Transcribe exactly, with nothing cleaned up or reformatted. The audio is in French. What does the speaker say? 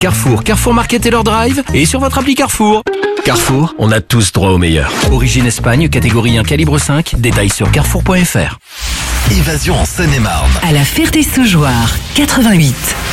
Carrefour, Carrefour Market et leur drive et sur votre appli Carrefour. Carrefour, on a tous droit au meilleur. Origine Espagne, catégorie un, calibre cinq. Détails sur carrefour point f r. Évasion en Seine-et-Marne. À la Ferté-Saugeoire, quatre-vingt-huit.